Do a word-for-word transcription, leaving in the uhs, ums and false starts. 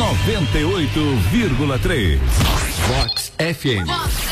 noventa e oito vírgula três. Vox F M.